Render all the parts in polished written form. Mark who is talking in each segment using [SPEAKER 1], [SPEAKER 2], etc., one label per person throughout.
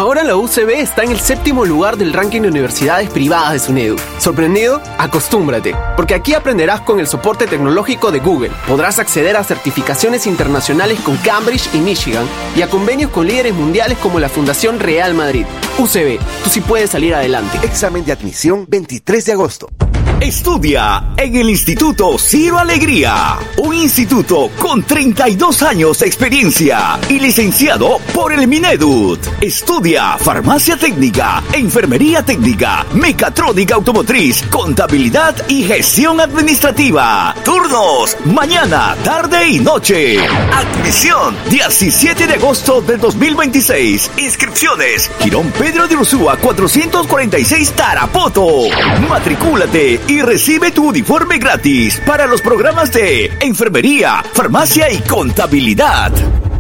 [SPEAKER 1] Ahora la UCB está en el 7º lugar del ranking de universidades privadas de SUNEDU. ¿Sorprendido? Acostúmbrate, porque aquí aprenderás con el soporte tecnológico de Google. Podrás acceder a certificaciones internacionales con Cambridge y Michigan y a convenios con líderes mundiales como la Fundación Real Madrid. UCB, tú sí puedes salir adelante.
[SPEAKER 2] Examen de admisión 23 de agosto.
[SPEAKER 3] Estudia en el Instituto Ciro Alegría, un instituto con 32 años de experiencia y licenciado por el Minedut. Estudia farmacia técnica, enfermería técnica, mecatrónica automotriz, contabilidad y gestión administrativa. Turnos, mañana, tarde y noche. Admisión, 17 de agosto del 2026. Inscripciones, Girón Pedro de Ursúa 446 Tarapoto. Matricúlate y recibe tu uniforme gratis para los programas de enfermería, farmacia y contabilidad.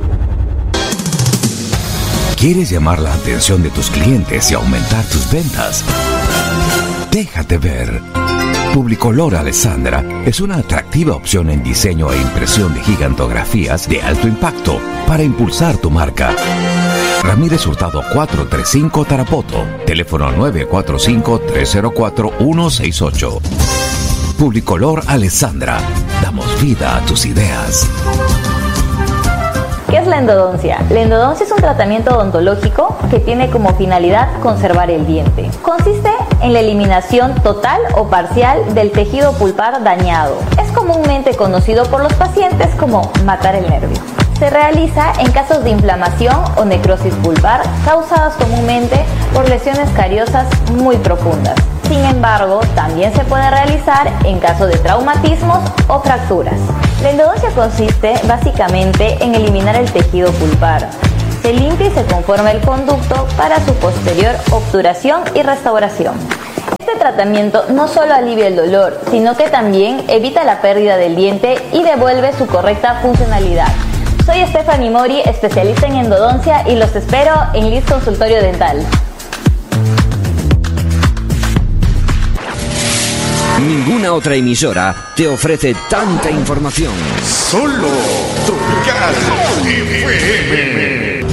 [SPEAKER 4] ¿Quieres llamar la atención de tus clientes y aumentar tus ventas? Déjate ver. Publicolor Alessandra es una atractiva opción en diseño e impresión de gigantografías de alto impacto para impulsar tu marca. Ramírez Hurtado 435 Tarapoto, teléfono 945-304-168. Publicolor Alessandra, damos vida a tus ideas.
[SPEAKER 5] ¿Qué es la endodoncia? La endodoncia es un tratamiento odontológico que tiene como finalidad conservar el diente. Consiste en la eliminación total o parcial del tejido pulpar dañado. Es comúnmente conocido por los pacientes como matar el nervio. Se realiza en casos de inflamación o necrosis pulpar causadas comúnmente por lesiones cariosas muy profundas. Sin embargo, también se puede realizar en caso de traumatismos o fracturas. La endodoncia consiste básicamente en eliminar el tejido pulpar. Se limpia y se conforma el conducto para su posterior obturación y restauración. Este tratamiento no solo alivia el dolor, sino que también evita la pérdida del diente y devuelve su correcta funcionalidad. Soy Stephanie Mori, especialista en endodoncia, y los espero en Liz Consultorio Dental.
[SPEAKER 6] Ninguna otra emisora te ofrece tanta información.
[SPEAKER 7] Solo Tropical FM.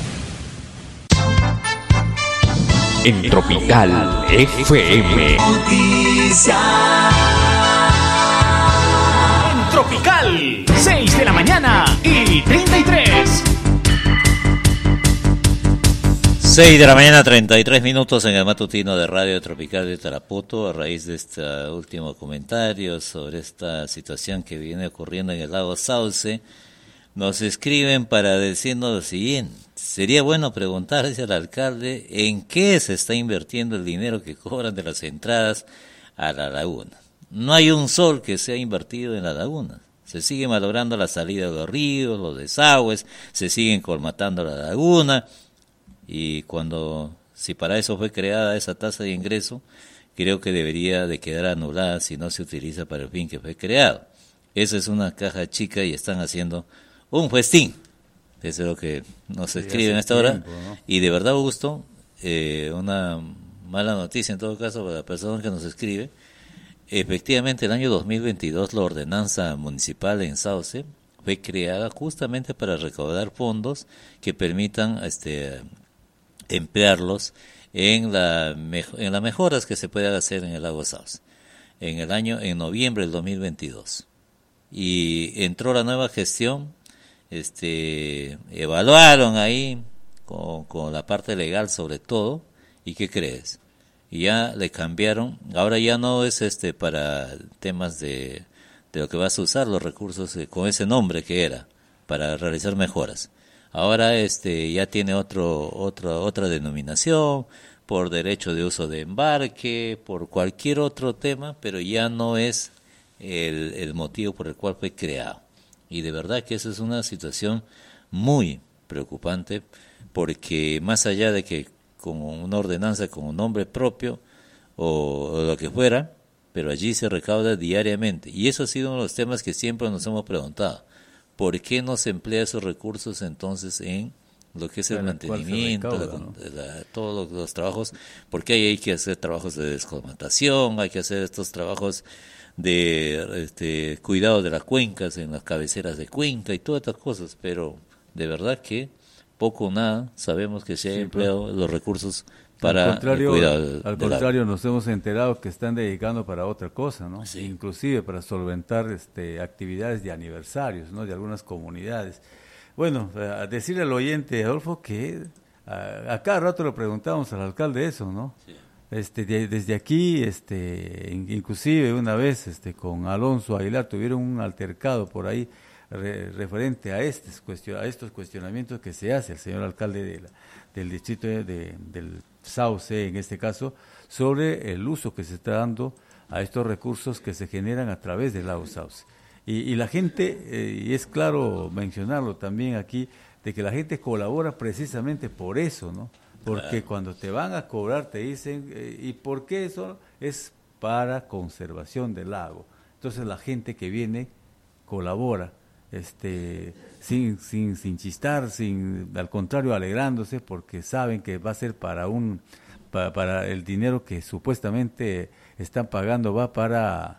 [SPEAKER 8] En Tropical FM.
[SPEAKER 9] En Tropical, 6 de la mañana y 33.
[SPEAKER 10] 6 de la mañana, 33 minutos en el matutino de Radio Tropical de Tarapoto, a raíz de este último comentario sobre esta situación que viene ocurriendo en el lago Sauce. Nos escriben para decirnos lo siguiente: sería bueno preguntarse al alcalde en qué se está invirtiendo el dinero que cobran de las entradas a la laguna. No hay un sol que sea invertido en la laguna. Se sigue malogrando la salida de los ríos, los desagües, se siguen colmatando la laguna. Y si para eso fue creada esa tasa de ingreso, creo que debería de quedar anulada si no se utiliza para el fin que fue creado. Esa es una caja chica y están haciendo un festín. Eso es lo que nos escriben a esta hora. ¿No? Y de verdad, Augusto, una mala noticia en todo caso para la persona que nos escribe. Efectivamente, el año 2022 la ordenanza municipal en Sauce fue creada justamente para recaudar fondos que permitan emplearlos en las mejoras que se puedan hacer en el lago Sauce. En noviembre del 2022. Y entró la nueva gestión, evaluaron ahí con la parte legal sobre todo, ¿y qué crees? Y ya le cambiaron, ahora ya no es para temas de lo que vas a usar los recursos con ese nombre que era, para realizar mejoras. Ahora ya tiene otra denominación, por derecho de uso de embarque, por cualquier otro tema, pero ya no es el motivo por el cual fue creado. Y de verdad que esa es una situación muy preocupante, porque más allá de que con una ordenanza con un nombre propio o lo que fuera, pero allí se recauda diariamente. Y eso ha sido uno de los temas que siempre nos hemos preguntado. ¿Por qué no se emplea esos recursos entonces en lo que es el mantenimiento, todos los trabajos? Porque hay que hacer trabajos de descolmatación, hay que hacer estos trabajos de cuidado de las cuencas, en las cabeceras de cuenca y todas estas cosas, pero de verdad que poco o nada, sabemos que se ha empleado los recursos para el cuidado
[SPEAKER 11] al contrario, nos hemos enterado que están dedicando para otra cosa, ¿no?
[SPEAKER 10] Sí.
[SPEAKER 11] Inclusive para solventar actividades de aniversarios, ¿no? De algunas comunidades. Bueno, a decirle al oyente, Adolfo, que a cada rato le preguntamos al alcalde eso, ¿no? Sí. Desde aquí, inclusive una vez con Alonso Aguilar tuvieron un altercado por ahí referente a estos cuestionamientos que se hace el señor alcalde del distrito del Sauce, en este caso, sobre el uso que se está dando a estos recursos que se generan a través del lago Sauce. Y la gente, y es claro mencionarlo también aquí, de que la gente colabora precisamente por eso, ¿no? Porque cuando te van a cobrar te dicen, ¿y por qué eso? Es para conservación del lago. Entonces la gente que viene colabora, sin chistar, al contrario, alegrándose, porque saben que va a ser para el dinero que supuestamente están pagando, va para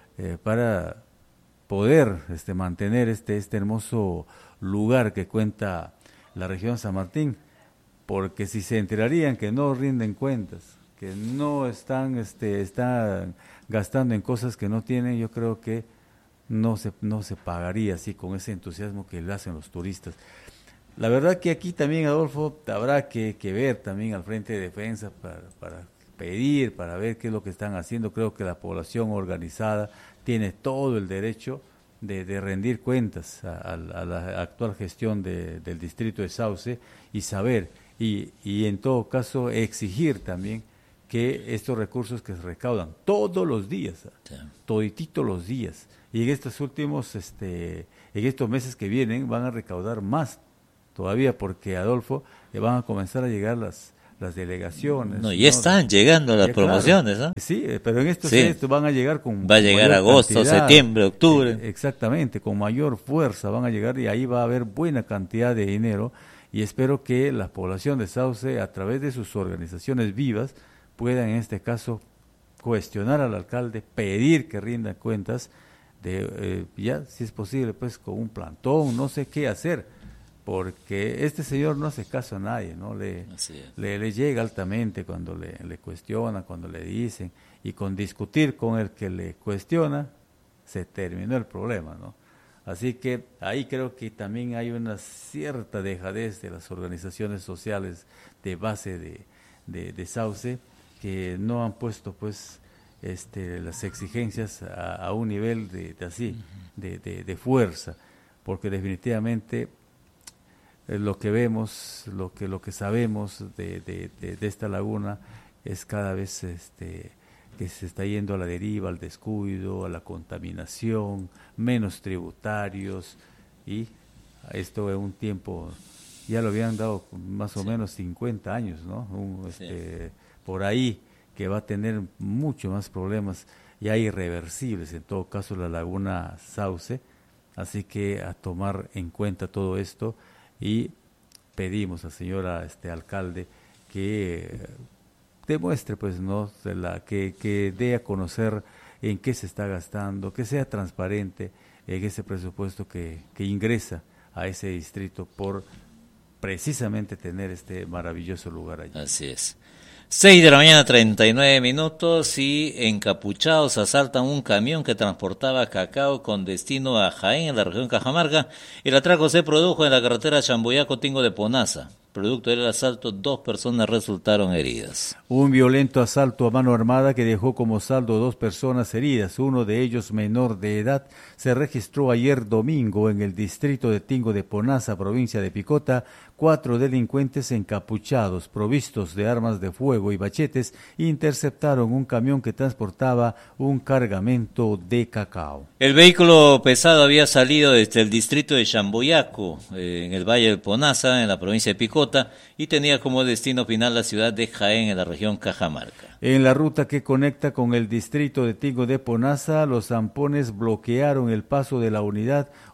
[SPEAKER 11] poder mantener este hermoso lugar que cuenta la región San Martín, porque si se enterarían que no rinden cuentas, que no están gastando en cosas que no tienen, yo creo que no se pagaría así con ese entusiasmo que le hacen los turistas. La verdad que aquí también, Adolfo, habrá que ver también al Frente de Defensa para pedir, para ver qué es lo que están haciendo. Creo que la población organizada tiene todo el derecho de rendir cuentas a la actual gestión del distrito de Sauce y saber, y en todo caso exigir también que estos recursos que se recaudan todos los días, toditito los días, y en estos últimos, en estos meses que vienen van a recaudar más todavía, porque, Adolfo, van a comenzar a llegar las delegaciones.
[SPEAKER 10] No, ya están llegando las promociones, ¿no?
[SPEAKER 11] Sí, pero en estos van a llegar
[SPEAKER 10] Va a llegar agosto, cantidad, septiembre, octubre.
[SPEAKER 11] Exactamente, con mayor fuerza van a llegar, y ahí va a haber buena cantidad de dinero, y espero que la población de Sauce, a través de sus organizaciones vivas, puedan en este caso cuestionar al alcalde, pedir que rinda cuentas, ya si es posible pues con un plantón, no sé qué hacer, porque este señor no hace caso a nadie, ¿no? Le llega altamente cuando le cuestiona, cuando le dicen, y con discutir con el que le cuestiona se terminó el problema, ¿no? Así que ahí creo que también hay una cierta dejadez de las organizaciones sociales de base de Sauce, que no han puesto pues las exigencias a un nivel de fuerza, porque definitivamente lo que vemos, lo que sabemos de esta laguna es cada vez que se está yendo a la deriva, al descuido, a la contaminación, menos tributarios, y esto en un tiempo ya lo habían dado más o menos 50 años, ¿no? Por ahí, que va a tener mucho más problemas ya irreversibles, en todo caso, la laguna Sauce. Así que a tomar en cuenta todo esto, y pedimos al señor alcalde que demuestre, pues, ¿no?, que dé a conocer en qué se está gastando, que sea transparente en ese presupuesto que ingresa a ese distrito por precisamente tener este maravilloso lugar allí.
[SPEAKER 10] Así es. 6 de la mañana, 39 minutos, y encapuchados asaltan un camión que transportaba cacao con destino a Jaén, en la región Cajamarca. El atraco se produjo en la carretera Chamboyaco-Tingo de Ponaza. Producto del asalto, 2 personas resultaron heridas.
[SPEAKER 11] Un violento asalto a mano armada que dejó como saldo 2 personas heridas, uno de ellos menor de edad, se registró ayer domingo en el distrito de Tingo de Ponaza, provincia de Picota. 4 delincuentes encapuchados, provistos de armas de fuego y machetes, interceptaron un camión que transportaba un cargamento de cacao.
[SPEAKER 10] El vehículo pesado había salido desde el distrito de Chamboyaco, en el valle del Ponaza, en la provincia de Picota, y tenía como destino final la ciudad de Jaén, en la región Cajamarca.
[SPEAKER 11] En la ruta que conecta con el distrito de Tingo de Ponaza, los zampones bloquearon el paso de la unidad,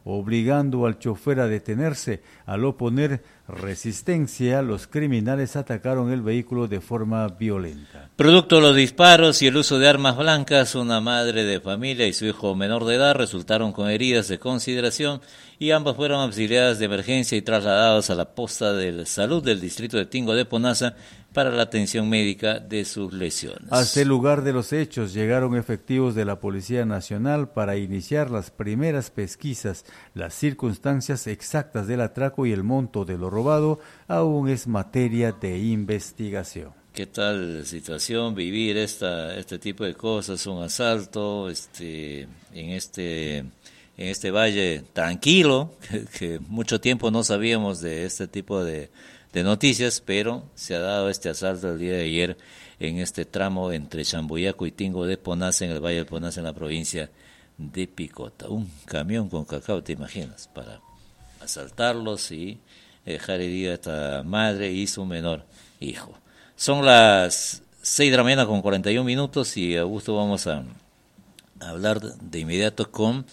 [SPEAKER 11] obligando al chofer a detenerse. Al oponer resistencia, los criminales atacaron el vehículo de forma violenta.
[SPEAKER 10] Producto de los disparos y el uso de armas blancas, una madre de familia y su hijo menor de edad resultaron con heridas de consideración y ambos fueron auxiliadas de emergencia y trasladados a la posta de salud del distrito de Tingo de Ponaza para la atención médica de sus lesiones.
[SPEAKER 11] Hasta el lugar de los hechos llegaron efectivos de la Policía Nacional para iniciar las primeras pesquisas. Las circunstancias exactas del atraco y el monto de lo robado aún es materia de investigación.
[SPEAKER 10] ¿Qué tal situación vivir este tipo de cosas, un asalto en este valle tranquilo, que mucho tiempo no sabíamos de este tipo de noticias, pero se ha dado este asalto el día de ayer en este tramo entre Chambuyaco y Tingo de Ponaza, en el Valle de Ponaza, en la provincia de Picota. Un camión con cacao, ¿te imaginas? Para asaltarlos y dejar herida a esta madre y su menor hijo. Son las 6 de la mañana con 41 minutos y Augusto vamos a hablar de inmediato con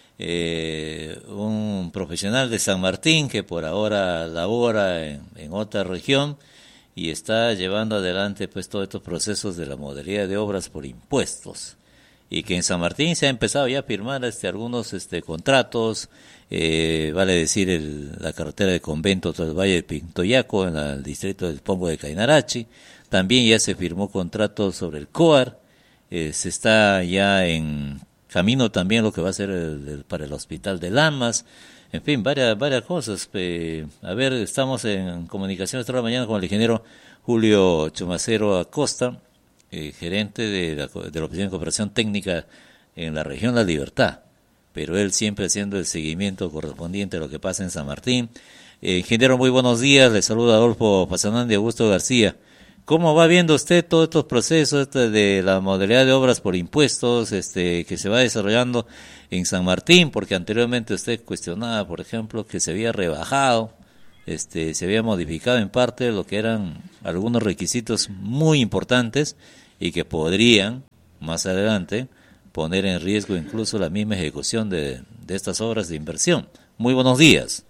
[SPEAKER 10] un profesional de San Martín que por ahora labora en otra región y está llevando adelante pues todos estos procesos de la modalidad de obras por impuestos, y que en San Martín se ha empezado ya a firmar algunos contratos, vale decir la carretera de Convento todo el Valle de Pintoyaco en el distrito del Pombo de Cainarachi. También ya se firmó contrato sobre el COAR, se está ya en camino también lo que va a ser para el Hospital de Lamas, en fin, varias cosas. A ver, estamos en comunicación esta mañana con el ingeniero Julio Chumacero Acosta, gerente de la Oficina de Cooperación Técnica en la región La Libertad, pero él siempre haciendo el seguimiento correspondiente a lo que pasa en San Martín. Ingeniero, muy buenos días, le saluda Adolfo Pasanán de Augusto García. ¿Cómo va viendo usted todos estos procesos de la modalidad de obras por impuestos que se va desarrollando en San Martín? Porque anteriormente usted cuestionaba, por ejemplo, que se había rebajado, se había modificado en parte lo que eran algunos requisitos muy importantes y que podrían, más adelante, poner en riesgo incluso la misma ejecución de estas obras de inversión. Muy buenos días.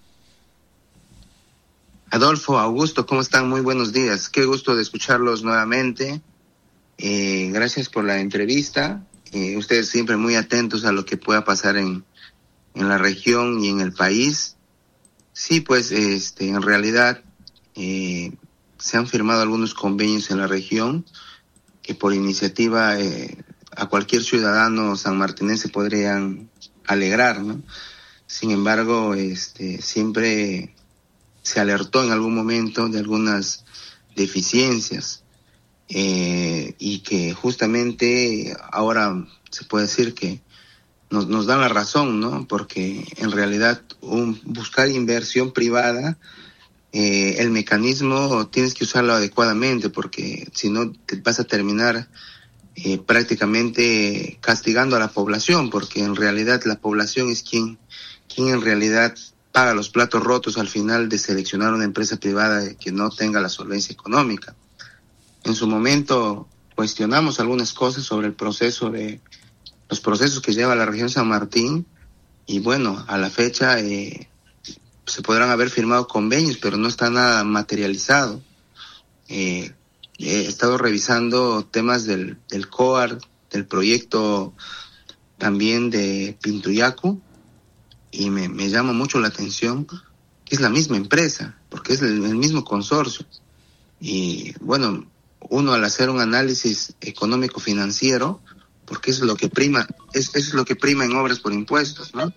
[SPEAKER 12] Adolfo, Augusto, ¿cómo están? Muy buenos días. Qué gusto de escucharlos nuevamente. Gracias por la entrevista. Ustedes siempre muy atentos a lo que pueda pasar en la región y en el país. Sí, pues en realidad se han firmado algunos convenios en la región que por iniciativa a cualquier ciudadano sanmartinense podrían alegrar, ¿no? Sin embargo, siempre se alertó en algún momento de algunas deficiencias y que justamente ahora se puede decir que nos dan la razón, ¿no? Porque en realidad buscar inversión privada, el mecanismo tienes que usarlo adecuadamente, porque si no te vas a terminar prácticamente castigando a la población, porque en realidad la población es quien en realidad paga los platos rotos al final de seleccionar una empresa privada que no tenga la solvencia económica. En su momento cuestionamos algunas cosas sobre los procesos que lleva la región San Martín, y bueno, a la fecha se podrán haber firmado convenios, pero no está nada materializado. He estado revisando temas del COAR, del proyecto también de Pintuyacu, y me llama mucho la atención que es la misma empresa, porque es el mismo consorcio. Y bueno, uno al hacer un análisis económico-financiero, porque eso es lo que prima, eso es lo que prima en obras por impuestos, ¿no?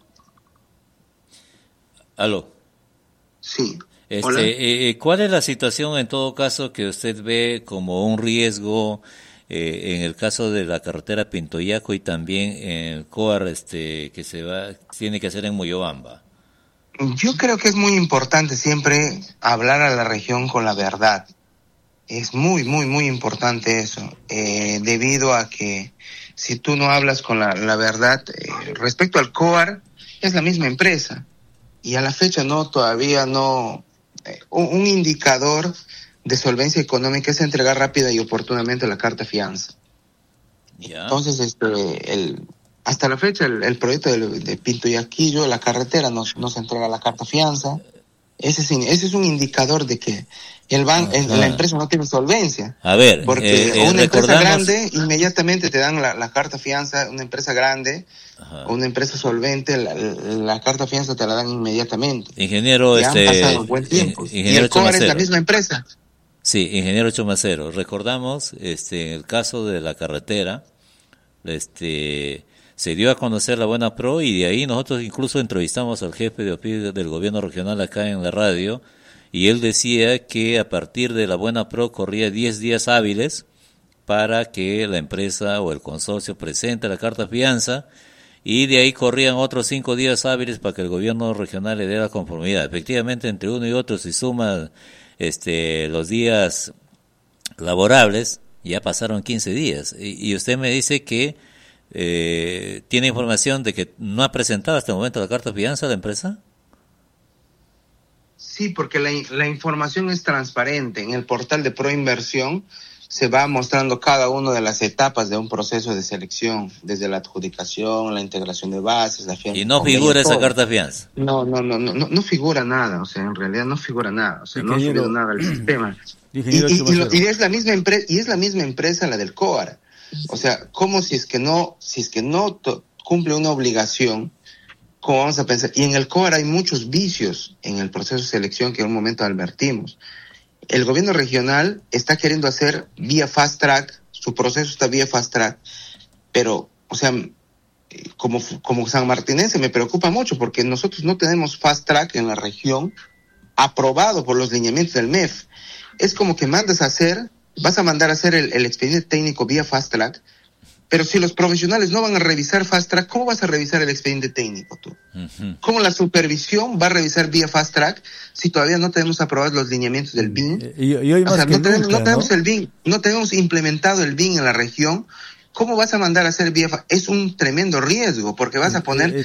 [SPEAKER 10] Aló.
[SPEAKER 12] Sí.
[SPEAKER 10] Hola. ¿Cuál es la situación en todo caso que usted ve como un riesgo en el caso de la carretera Pintoyaco y también en el COAR que tiene que hacer en Moyobamba?
[SPEAKER 12] Yo creo que es muy importante siempre hablar a la región con la verdad. Es muy, muy, muy importante eso, debido a que si tú no hablas con la verdad, respecto al COAR, es la misma empresa, y a la fecha todavía no, un indicador de solvencia económica es entregar rápida y oportunamente la carta fianza.
[SPEAKER 10] Ya.
[SPEAKER 12] Entonces, hasta la fecha el proyecto de Pinto y Aquillo, la carretera, no se entrega la carta fianza. Ese es un indicador de que la empresa no tiene solvencia.
[SPEAKER 10] A ver,
[SPEAKER 12] porque una empresa grande inmediatamente te dan la carta fianza, una empresa grande o una empresa solvente, la carta fianza te la dan inmediatamente.
[SPEAKER 10] Ingeniero,
[SPEAKER 12] han pasado un buen tiempo. Y el COAR es la misma empresa.
[SPEAKER 10] Sí, ingeniero Chomacero, recordamos, en el caso de la carretera, se dio a conocer la Buena Pro y de ahí nosotros incluso entrevistamos al jefe de OPID del gobierno regional acá en la radio y él decía que a partir de la Buena Pro corría 10 días hábiles para que la empresa o el consorcio presente la carta fianza y de ahí corrían otros 5 días hábiles para que el gobierno regional le dé la conformidad. Efectivamente, entre uno y otro se suman los días laborables, ya pasaron 15 días y usted me dice que ¿tiene información de que no ha presentado hasta el momento la carta fianza a la empresa?
[SPEAKER 12] Sí, porque la información es transparente. En el portal de Proinversión se va mostrando cada una de las etapas de un proceso de selección, desde la adjudicación, la integración de bases, la fianza.
[SPEAKER 10] ¿Y no figura esa carta fianza?
[SPEAKER 12] No figura nada, o sea, en realidad no figura nada, o sea, no ha subido nada al sistema. Y es la misma empresa la del COAR. O sea, ¿cómo si es que no cumple una obligación? ¿Cómo vamos a pensar? Y en el COAR hay muchos vicios en el proceso de selección que en un momento advertimos. El gobierno regional está queriendo hacer vía fast track, su proceso está vía fast track, pero, o sea, como sanmartinense me preocupa mucho porque nosotros no tenemos fast track en la región aprobado por los lineamientos del MEF. Es como que vas a mandar a hacer el expediente técnico vía fast track, pero si los profesionales no van a revisar fast track, ¿cómo vas a revisar el expediente técnico tú? Uh-huh. ¿Cómo la supervisión va a revisar vía fast track si todavía no tenemos aprobados los lineamientos del BIN?
[SPEAKER 11] Y hoy más
[SPEAKER 12] no tenemos el BIN, no tenemos implementado el BIN en la región. ¿Cómo vas a mandar a hacer vía fast? Es un tremendo riesgo porque vas a poner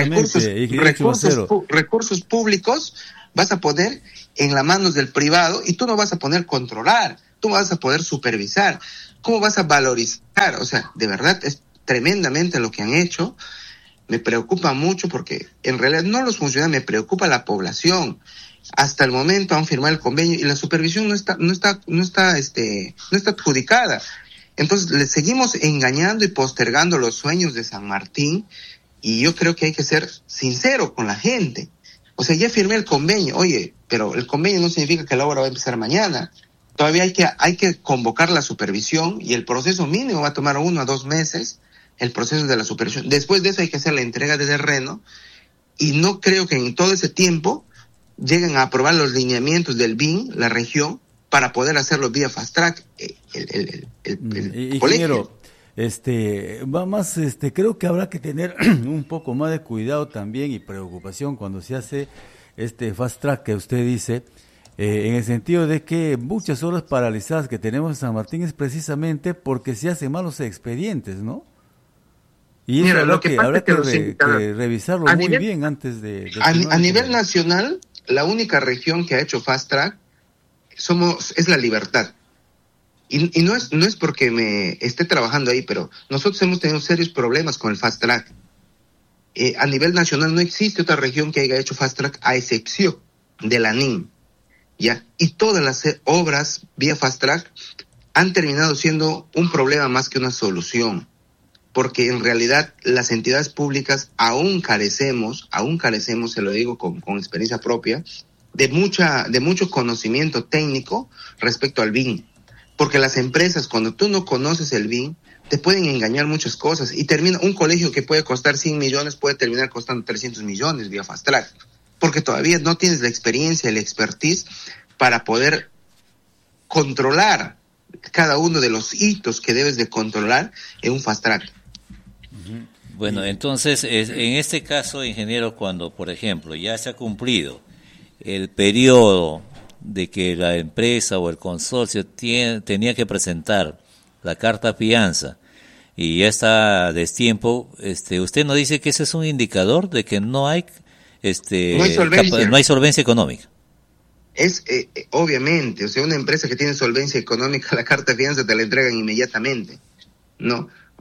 [SPEAKER 12] recursos públicos, vas a poner en las manos del privado y tú no vas a poder controlar. Tú vas a poder supervisar, ¿cómo vas a valorizar? O sea, de verdad es tremendamente lo que han hecho. Me preocupa mucho porque en realidad no los funcionarios, me preocupa la población. Hasta el momento han firmado el convenio y la supervisión no está adjudicada. Entonces le seguimos engañando y postergando los sueños de San Martín y yo creo que hay que ser sincero con la gente. O sea, ya firmé el convenio, oye, pero el convenio no significa que la obra va a empezar mañana. Todavía hay que convocar la supervisión y el proceso mínimo va a tomar 1 a 2 meses, el proceso de la supervisión. Después de eso hay que hacer la entrega de terreno y no creo que en todo ese tiempo lleguen a aprobar los lineamientos del BIN, la región, para poder hacerlo vía fast track.
[SPEAKER 11] Ingeniero, creo que habrá que tener un poco más de cuidado también y preocupación cuando se hace este fast track que usted dice. En el sentido de que muchas horas paralizadas que tenemos en San Martín es precisamente porque se hacen malos expedientes, ¿no? Y eso habrá que revisarlo muy bien antes de
[SPEAKER 12] a nivel nacional, la única región que ha hecho fast track es La Libertad. Y no es porque me esté trabajando ahí, pero nosotros hemos tenido serios problemas con el fast track. A nivel nacional no existe otra región que haya hecho fast track a excepción de la NIN. ¿Ya? Y todas las obras vía fast track han terminado siendo un problema más que una solución, porque en realidad las entidades públicas aún carecemos, se lo digo con experiencia propia, de mucho conocimiento técnico respecto al BIN, porque las empresas, cuando tú no conoces el BIN, te pueden engañar muchas cosas y termina un colegio que puede costar 100 millones puede terminar costando 300 millones vía fast track. Porque todavía no tienes la experiencia, el expertise para poder controlar cada uno de los hitos que debes de controlar en un fast track.
[SPEAKER 10] Bueno, entonces, en este caso, ingeniero, cuando, por ejemplo, ya se ha cumplido el periodo de que la empresa o el consorcio tenía que presentar la carta fianza y ya está a destiempo, ¿usted no dice que ese es un indicador de que no hay no hay solvencia económica?
[SPEAKER 12] Es obviamente, o sea, una empresa que tiene solvencia económica, la carta de fianza te la entregan inmediatamente, ¿no?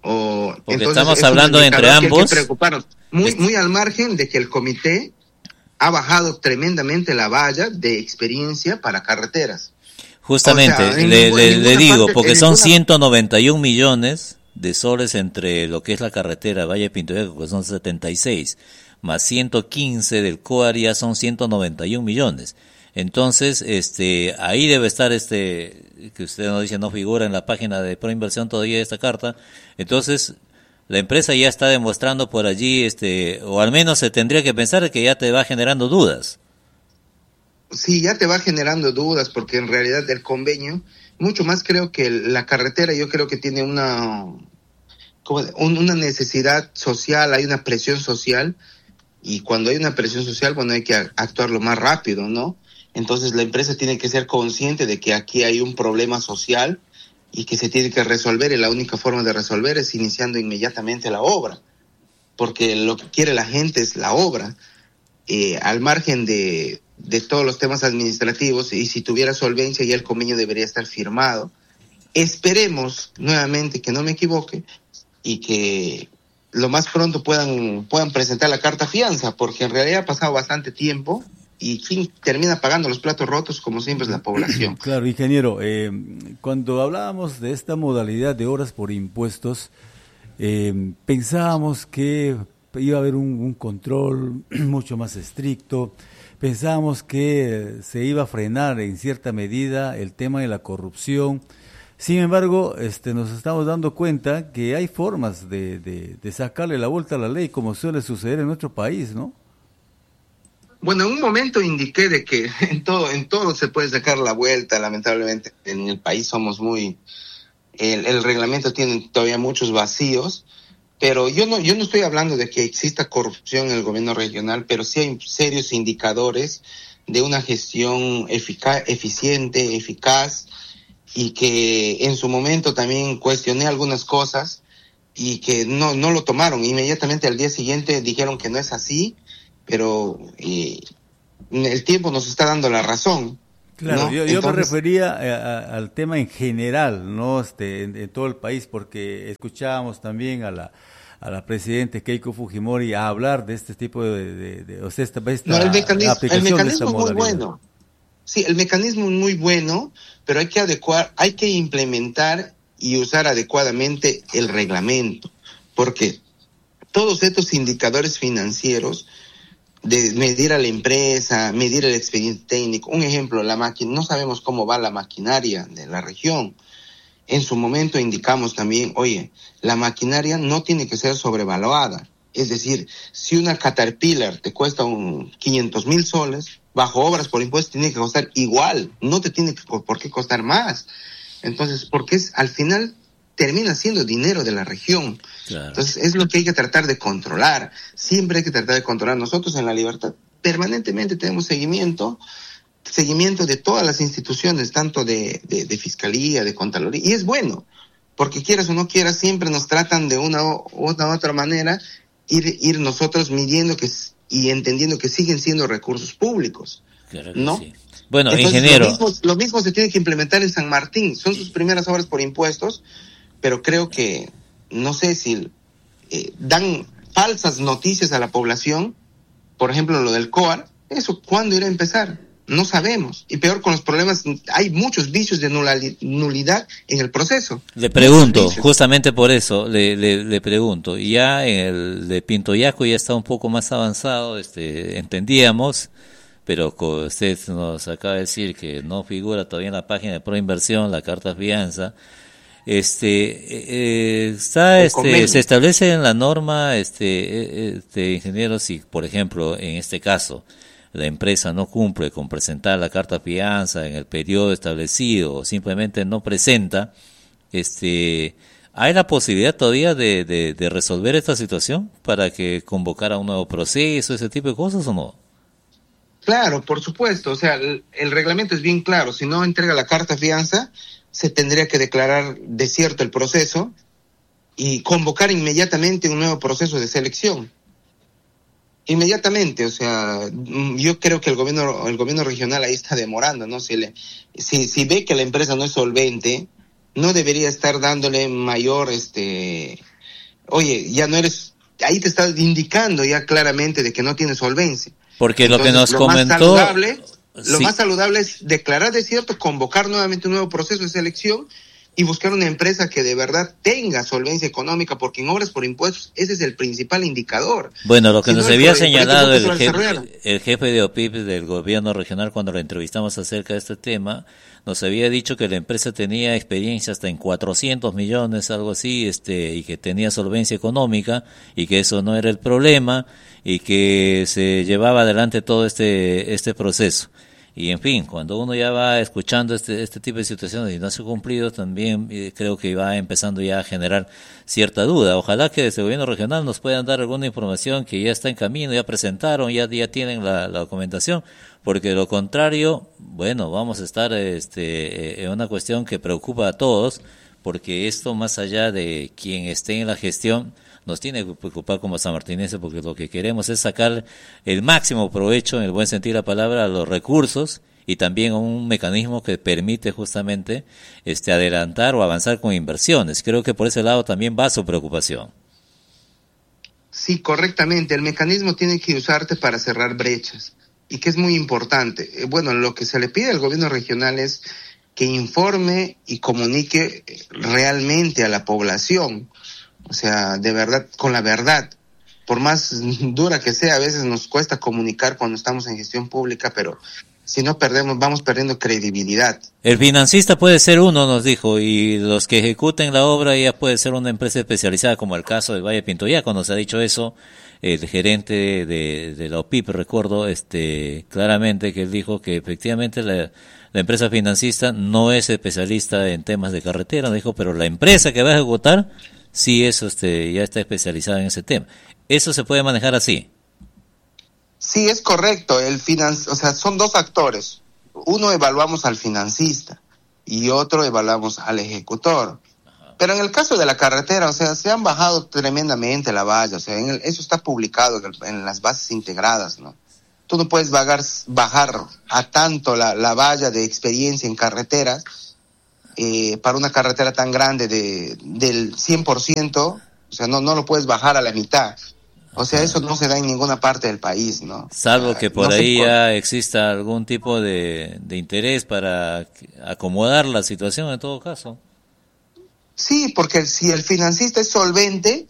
[SPEAKER 10] Porque
[SPEAKER 12] entonces
[SPEAKER 10] estamos hablando entre ambos.
[SPEAKER 12] Que preocuparon. Muy al margen de que el comité ha bajado tremendamente la valla de experiencia para carreteras.
[SPEAKER 10] Justamente,
[SPEAKER 12] O sea,
[SPEAKER 10] le digo,
[SPEAKER 12] parte,
[SPEAKER 10] porque son 191 millones de soles entre lo que es la carretera Valle Pintoyacu, que son 76, más 115 del COAR, ya son 191 millones. Entonces, ahí debe estar que usted nos dice no figura en la página de Proinversión todavía esta carta. Entonces, la empresa ya está demostrando por allí, o al menos se tendría que pensar que ya te va generando dudas.
[SPEAKER 12] Sí, ya te va generando dudas, porque en realidad el convenio, mucho más creo que la carretera, yo creo que tiene una necesidad social, hay una presión social, y cuando hay una presión social, bueno, hay que actuar lo más rápido, ¿no? Entonces la empresa tiene que ser consciente de que aquí hay un problema social y que se tiene que resolver, y la única forma de resolver es iniciando inmediatamente la obra, porque lo que quiere la gente es la obra, al margen de todos los temas administrativos, y si tuviera solvencia ya el convenio debería estar firmado. Esperemos nuevamente que no me equivoque y que lo más pronto puedan presentar la carta fianza, porque en realidad ha pasado bastante tiempo y quien termina pagando los platos rotos, como siempre, es la población.
[SPEAKER 11] Claro, ingeniero, cuando hablábamos de esta modalidad de obras por impuestos, pensábamos que iba a haber un control mucho más estricto, pensábamos que se iba a frenar en cierta medida el tema de la corrupción. Sin embargo, nos estamos dando cuenta que hay formas de sacarle la vuelta a la ley, como suele suceder en nuestro país, ¿no?
[SPEAKER 12] Bueno, en un momento indiqué de que en todo se puede sacar la vuelta. Lamentablemente en el país somos el reglamento tiene todavía muchos vacíos, pero yo no estoy hablando de que exista corrupción en el gobierno regional, pero sí hay serios indicadores de una gestión eficiente, eficaz, y que en su momento también cuestioné algunas cosas y que no lo tomaron. Inmediatamente al día siguiente dijeron que no es así, pero el tiempo nos está dando la razón.
[SPEAKER 11] Claro,
[SPEAKER 12] ¿no?
[SPEAKER 11] yo me refería al tema en general, ¿no? En todo el país, porque escuchábamos también a la presidenta Keiko Fujimori a hablar de este tipo de
[SPEAKER 12] el mecanismo es muy bueno. Sí, el mecanismo es muy bueno, pero hay que implementar y usar adecuadamente el reglamento, porque todos estos indicadores financieros de medir a la empresa, medir el expediente técnico. Un ejemplo, no sabemos cómo va la maquinaria de la región. En su momento indicamos también, oye, la maquinaria no tiene que ser sobrevaluada. Es decir, si una Caterpillar te cuesta 500,000 soles, bajo obras por impuestos tiene que costar igual, no te tiene por qué costar más. Entonces, porque al final termina siendo dinero de la región. Claro. Entonces, es lo que hay que tratar de controlar. Siempre hay que tratar de controlar. Nosotros en La Libertad permanentemente tenemos seguimiento de todas las instituciones, tanto de Fiscalía, de Contraloría, y es bueno, porque quieras o no quieras, siempre nos tratan de una u otra manera ir nosotros midiendo y entendiendo que siguen siendo recursos públicos, claro que ¿no? Sí.
[SPEAKER 10] Bueno,
[SPEAKER 12] entonces,
[SPEAKER 10] ingeniero.
[SPEAKER 12] Lo mismo se tiene que implementar en San Martín. Son sus primeras obras por impuestos, pero creo que, no sé si dan falsas noticias a la población, por ejemplo, lo del COAR, eso, ¿cuándo irá a empezar? No sabemos. Y peor con los problemas, hay muchos vicios de nulidad en el proceso.
[SPEAKER 10] Le pregunto, justamente por eso, le pregunto, ya en el de Pintoyacu ya está un poco más avanzado, entendíamos, pero usted nos acaba de decir que no figura todavía en la página de Proinversión la carta fianza. Se establece en la norma, ingeniero, si por ejemplo en este caso la empresa no cumple con presentar la carta fianza en el periodo establecido o simplemente no presenta, ¿hay la posibilidad todavía de resolver esta situación para que convocara un nuevo proceso, ese tipo de cosas o no?
[SPEAKER 12] Claro, por supuesto. O sea, el reglamento es bien claro. Si no entrega la carta fianza, se tendría que declarar desierto el proceso y convocar inmediatamente un nuevo proceso de selección. Inmediatamente, o sea, yo creo que el gobierno regional ahí está demorando, ¿no? Si ve que la empresa no es solvente, no debería estar dándole mayor oye, ya no eres, ahí te está indicando ya claramente de que no tienes solvencia.
[SPEAKER 10] Porque
[SPEAKER 12] entonces,
[SPEAKER 10] lo que nos comentó...
[SPEAKER 12] Lo más saludable es declarar desierto, convocar nuevamente un nuevo proceso de selección y buscar una empresa que de verdad tenga solvencia económica, porque en obras por impuestos ese es el principal indicador.
[SPEAKER 10] Bueno, lo que nos había señalado
[SPEAKER 12] el
[SPEAKER 10] jefe de OPIP del gobierno regional cuando lo entrevistamos acerca de este tema, nos había dicho que la empresa tenía experiencia hasta en 400 millones, algo así, y que tenía solvencia económica y que eso no era el problema y que se llevaba adelante todo este proceso. Y en fin, cuando uno ya va escuchando este tipo de situaciones y no se ha cumplido, también creo que va empezando ya a generar cierta duda. Ojalá que desde el gobierno regional nos puedan dar alguna información que ya está en camino, ya presentaron, ya tienen la documentación, porque de lo contrario, bueno, vamos a estar en una cuestión que preocupa a todos, porque esto más allá de quien esté en la gestión, nos tiene que preocupar como sanmartinenses, porque lo que queremos es sacar el máximo provecho, en el buen sentido de la palabra, a los recursos y también a un mecanismo que permite justamente adelantar o avanzar con inversiones. Creo que por ese lado también va su preocupación.
[SPEAKER 12] Sí, correctamente. El mecanismo tiene que usarte para cerrar brechas y que es muy importante. Bueno, lo que se le pide al gobierno regional es que informe y comunique realmente a la población. O sea, de verdad, con la verdad. Por más dura que sea, a veces nos cuesta comunicar cuando estamos en gestión pública, pero si no vamos perdiendo credibilidad.
[SPEAKER 10] El financista puede ser uno, nos dijo, y los que ejecuten la obra ya puede ser una empresa especializada, como el caso de Valle Pintoya. Cuando se ha dicho eso, el gerente de la OPIP, recuerdo claramente que él dijo que efectivamente la empresa financista no es especialista en temas de carretera, dijo, pero la empresa que va a ejecutar sí eso ya está especializada en ese tema. ¿Eso se puede manejar así?
[SPEAKER 12] Sí, es correcto. O sea, son dos actores. Uno evaluamos al financista y otro evaluamos al ejecutor. Ajá. Pero en el caso de la carretera, o sea, se han bajado tremendamente la valla. O sea, eso está publicado en las bases integradas, ¿no? Tú no puedes bajar a tanto la valla de experiencia en carreteras. Para una carretera tan grande del 100%, o sea, no lo puedes bajar a la mitad. O sea, eso no se da en ninguna parte del país, ¿no?
[SPEAKER 10] Salvo que por ahí ya exista algún tipo de interés para acomodar la situación en todo caso.
[SPEAKER 12] Sí, porque si el financista es solvente,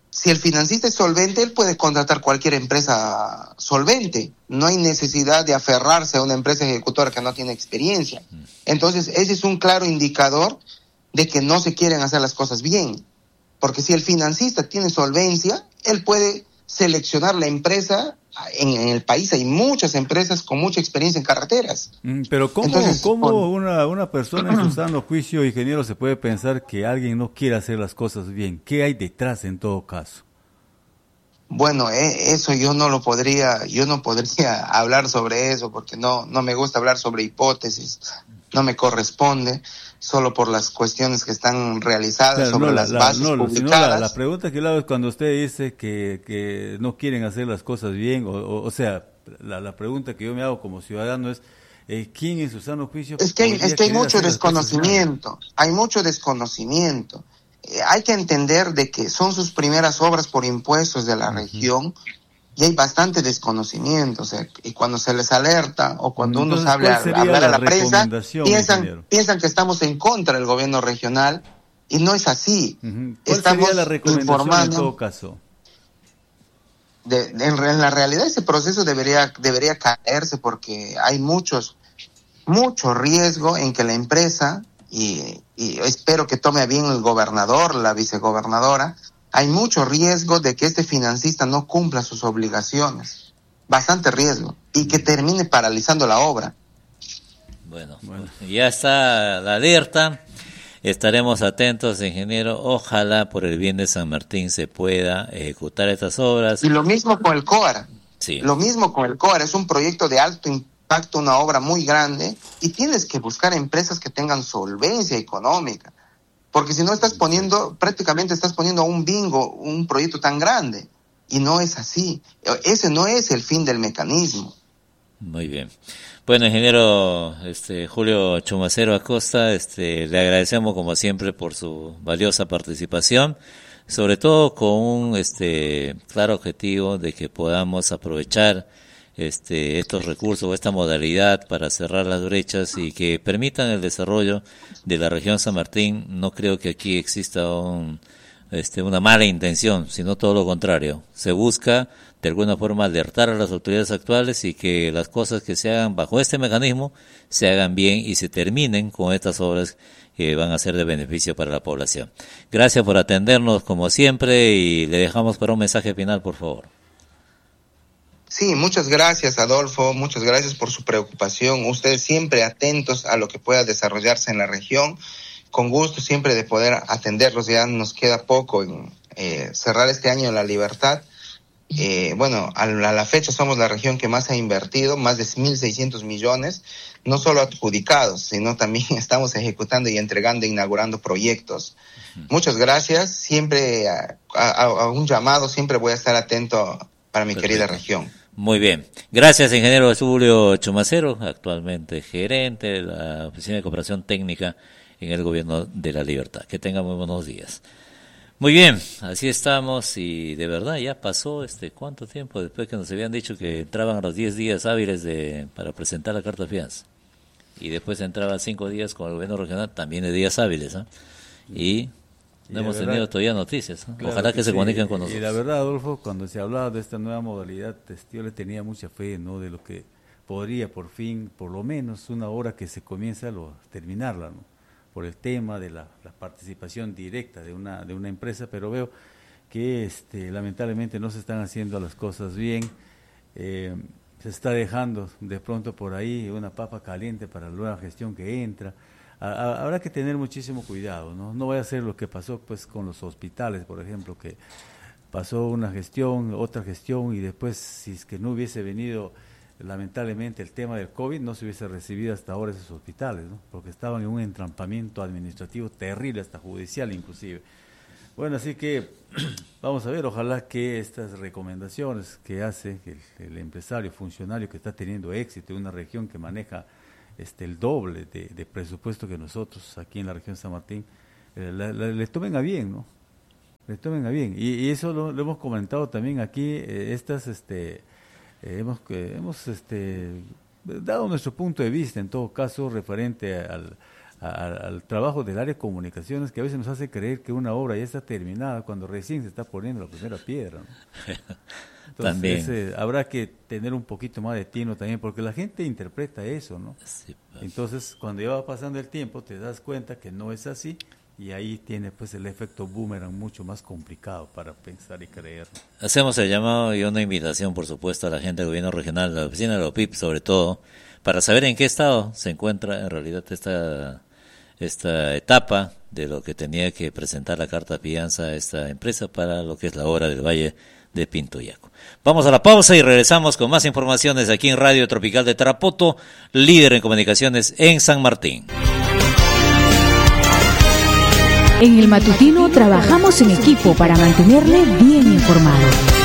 [SPEAKER 12] él puede contratar cualquier empresa solvente. No hay necesidad de aferrarse a una empresa ejecutora que no tiene experiencia. Entonces, ese es un claro indicador de que no se quieren hacer las cosas bien. Porque si el financista tiene solvencia, él puede seleccionar la empresa. En el país hay muchas empresas con mucha experiencia en carreteras.
[SPEAKER 11] Pero ¿cómo una persona en su sano juicio, ingeniero, se puede pensar que alguien no quiere hacer las cosas bien? ¿Qué hay detrás en todo caso?
[SPEAKER 12] Bueno, eso yo no podría hablar sobre eso, porque no me gusta hablar sobre hipótesis, no me corresponde, solo por las cuestiones que están realizadas, sobre las bases publicadas.
[SPEAKER 11] La pregunta que le hago es cuando usted dice que no quieren hacer las cosas bien, o sea, la pregunta que yo me hago como ciudadano es, ¿quién en su sano juicio?
[SPEAKER 12] Es que hay mucho desconocimiento, hay que entender de que son sus primeras obras por impuestos de la región, y hay bastante desconocimiento. O sea, y cuando se les alerta o cuando uno sabe hablar a la prensa, piensan que estamos en contra del gobierno regional, y no es así.
[SPEAKER 11] ¿Cuál sería la recomendación en todo caso?
[SPEAKER 12] En la realidad ese proceso debería caerse, porque hay mucho riesgo en que la empresa, y espero que tome a bien el gobernador, la vicegobernadora, hay mucho riesgo de que este financista no cumpla sus obligaciones, bastante riesgo, y que termine paralizando la obra.
[SPEAKER 10] Bueno, ya está la alerta, estaremos atentos, ingeniero, ojalá por el bien de San Martín se pueda ejecutar estas obras.
[SPEAKER 12] Y lo mismo con el COAR,
[SPEAKER 10] sí.
[SPEAKER 12] Es un proyecto de alto impacto, una obra muy grande, y tienes que buscar empresas que tengan solvencia económica. Porque si no prácticamente estás poniendo a un bingo un proyecto tan grande. Y no es así. Ese no es el fin del mecanismo.
[SPEAKER 10] Muy bien. Bueno, ingeniero Julio Chumacero Acosta, le agradecemos como siempre por su valiosa participación. sobre todo con un claro objetivo de que podamos aprovechar estos recursos o esta modalidad para cerrar las brechas y que permitan el desarrollo de la región San Martín. No creo que aquí exista una mala intención, sino todo lo contrario. Se busca de alguna forma alertar a las autoridades actuales y que las cosas que se hagan bajo este mecanismo se hagan bien y se terminen con estas obras que van a ser de beneficio para la población. Gracias por atendernos como siempre y le dejamos para un mensaje final, por favor.
[SPEAKER 12] Sí, muchas gracias, Adolfo, muchas gracias por su preocupación. Ustedes siempre atentos a lo que pueda desarrollarse en la región. Con gusto siempre de poder atenderlos. Ya nos queda poco en cerrar este año en La Libertad. A la fecha somos la región que más ha invertido, más de 1.600 millones, no solo adjudicados, sino también estamos ejecutando y entregando e inaugurando proyectos. Muchas gracias. Siempre a un llamado, siempre voy a estar atento para mi querida región.
[SPEAKER 10] Muy bien. Gracias, ingeniero Julio Chumacero, actualmente gerente de la Oficina de Cooperación Técnica en el Gobierno de La Libertad. Que tenga muy buenos días. Muy bien, así estamos y de verdad ya pasó ¿cuánto tiempo después que nos habían dicho que entraban a los 10 días hábiles para presentar la carta de fianza? Y después entraba 5 días con el Gobierno regional, también de días hábiles, ¿eh? Y no hemos tenido todavía noticias, ¿eh? Claro. Ojalá que se comuniquen con nosotros.
[SPEAKER 11] Y la verdad, Adolfo, cuando se hablaba de esta nueva modalidad, yo le tenía mucha fe, ¿no? De lo que podría por fin, por lo menos una hora que se comienza a terminarla, ¿no? Por el tema de la participación directa de una empresa, pero veo que lamentablemente no se están haciendo las cosas bien. Se está dejando de pronto por ahí una papa caliente para la nueva gestión que entra. Habrá que tener muchísimo cuidado, ¿no? No vaya a ser lo que pasó pues con los hospitales, por ejemplo, que pasó una gestión, otra gestión, y después, si es que no hubiese venido lamentablemente el tema del COVID, no se hubiese recibido hasta ahora esos hospitales, ¿no? Porque estaban en un entrampamiento administrativo terrible, hasta judicial inclusive. Bueno, así que vamos a ver, ojalá que estas recomendaciones que hace el empresario, funcionario que está teniendo éxito en una región que maneja el doble de presupuesto que nosotros aquí en la región San Martín, le tomen a bien, ¿no? Le tomen a bien. Y eso lo hemos comentado también aquí, hemos dado nuestro punto de vista, en todo caso, referente al trabajo del área de comunicaciones, que a veces nos hace creer que una obra ya está terminada cuando recién se está poniendo la primera piedra, ¿no? Entonces, también habrá que tener un poquito más de tino también, porque la gente interpreta eso, ¿no? Sí, pues. Entonces, cuando ya va pasando el tiempo, te das cuenta que no es así, y ahí tiene pues el efecto boomerang mucho más complicado para pensar y creer.
[SPEAKER 10] Hacemos el llamado y una invitación, por supuesto, a la gente del gobierno regional, a la oficina de la OPIP sobre todo, para saber en qué estado se encuentra en realidad esta etapa de lo que tenía que presentar la carta de fianza a esta empresa para lo que es la obra del Valle de Pintoyaco. Vamos a la pausa y regresamos con más informaciones aquí en Radio Tropical de Tarapoto, líder en comunicaciones en San Martín.
[SPEAKER 13] En el matutino trabajamos en equipo para mantenerle bien informado.